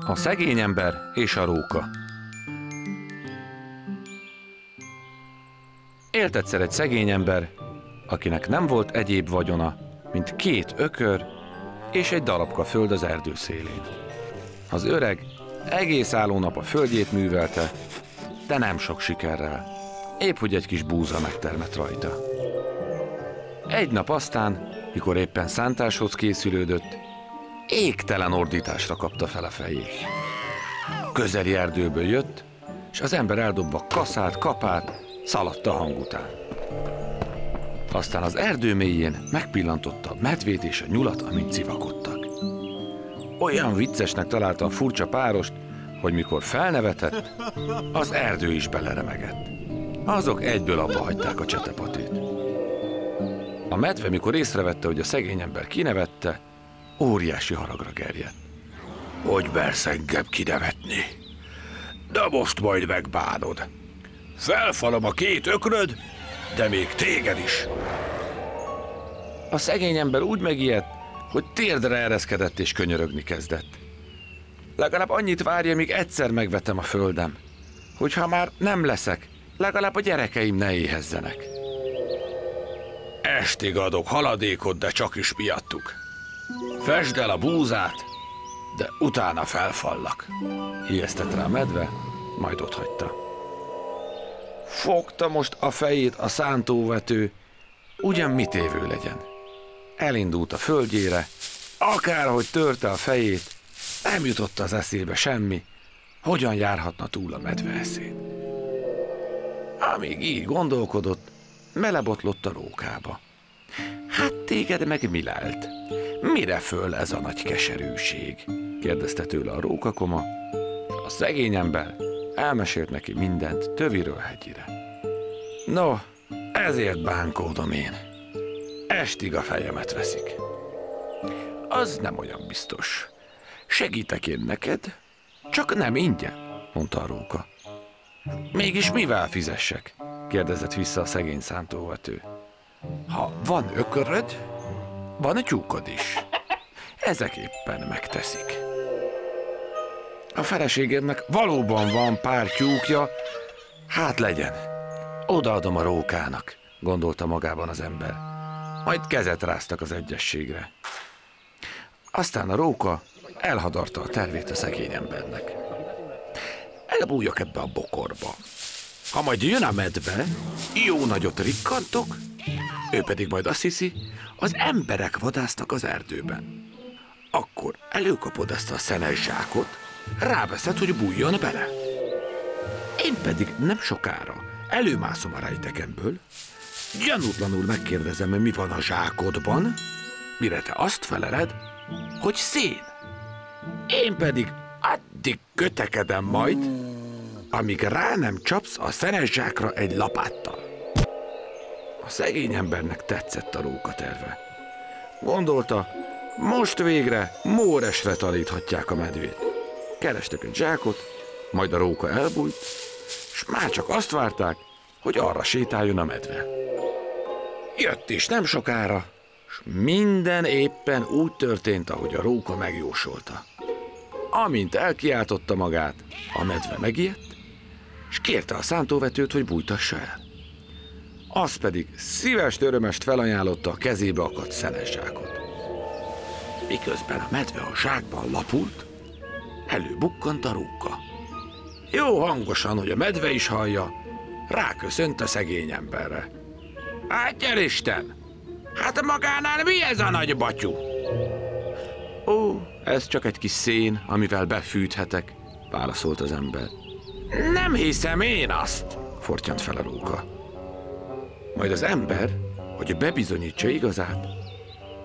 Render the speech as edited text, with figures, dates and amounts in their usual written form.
A szegény ember és a róka. Élt egyszer egy szegény ember, akinek nem volt egyéb vagyona, mint 2 ökör és egy darabka föld az erdő szélén. Az öreg egész álló nap a földjét művelte, de nem sok sikerrel. Épp hogy egy kis búza megtermett rajta. Egy nap aztán, mikor éppen szántáshoz készülődött, égtelen ordításra kapta fel a fejét. A közeli erdőből jött, és az ember eldobva kaszát, kapát, szaladt a hang után. Aztán az erdő mélyén megpillantotta a medvét és a nyulat, amint civakodtak. Olyan viccesnek találta a furcsa párost, hogy mikor felnevetett, az erdő is beleremegett. Azok egyből abba hagyták a csetepatét. A medve, mikor észrevette, hogy a szegény ember kinevette, óriási haragra gerjedt. Hogy mersz engem kinevetni? De most majd megbánod. Felfalom a 2 ökröd, de még téged is. A szegény ember úgy megijedt, hogy térdre ereszkedett és könyörögni kezdett. Legalább annyit várja, míg egyszer megvetem a földem, hogyha már nem leszek, legalább a gyerekeim ne éhezzenek. Estig adok haladékot, de csak is miattuk. Fesd el a búzát, de utána felfallak. Ijesztett rá a medve, majd otthagyta. Fogta most a fejét a szántóvető, ugyan mit évő legyen. Elindult a földjére, akárhogy törte a fejét, nem jutott az eszébe semmi, hogyan járhatna túl a medve eszén. Amíg így gondolkodott, belebotlott a rókába. Hát téged meg mi lelt? Mire föl ez a nagy keserűség? Kérdezte tőle a rókakoma. A szegény ember elmesélt neki mindent töviről hegyire. No, ezért bánkódom én. Estig a fejemet veszik. Az nem olyan biztos. Segítek én neked, csak nem ingyen, mondta a róka. Mégis mivel fizessek? Kérdezett vissza a szegény szántóvető. Ha van ököröd, van tyúkod is. Ezek éppen megteszik. A feleségemnek valóban van pár tyúkja, hát legyen. Odaadom a rókának, gondolta magában az ember. Majd kezet ráztak az egyességre. Aztán a róka elhadarta a tervét a szegény embernek. Elbújjak ebbe a bokorba. Ha majd jön a medve, jó nagyot rikkantok, ő pedig majd azt hiszi, az emberek vadásztak az erdőben. Akkor előkapod ezt a szenes zsákot, ráveszed, hogy bújjon bele. Én pedig nem sokára előmászom a rejtekemből, gyanútlanul megkérdezem, hogy mi van a zsákodban, mire te azt feleled, hogy szén. Én pedig addig kötekedem majd, amíg rá nem csapsz a szenes zsákra egy lapáttal. A szegény embernek tetszett a róka terve. Gondolta, most végre móresre taníthatják a medvét. Kerestek egy zsákot, majd a róka elbújt, s már csak azt várták, hogy arra sétáljon a medve. Jött is nem sokára, s minden éppen úgy történt, ahogy a róka megjósolta. Amint elkiáltotta magát, a medve megijedt, s kérte a szántóvetőt, hogy bújtassa el. Az pedig szíves örömest felajánlotta a kezébe akadt szenes zsákot. Miközben a medve a zsákban lapult, előbukkant a róka. Jó hangosan, hogy a medve is hallja, ráköszönt a szegény emberre. Isten! Hát magánál mi ez a nagy batyú? Ó, ez csak egy kis szén, amivel befűthetek, válaszolt az ember. Nem hiszem én azt, fortyant fel a róka. Majd az ember, hogy bebizonyítsa igazát,